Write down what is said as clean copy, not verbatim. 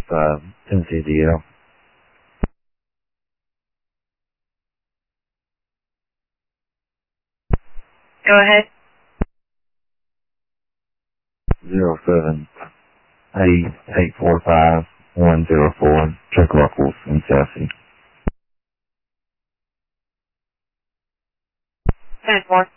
Tennessee DL. Go ahead. 078845104, Chuck Ruckles in Sassy. 10-4.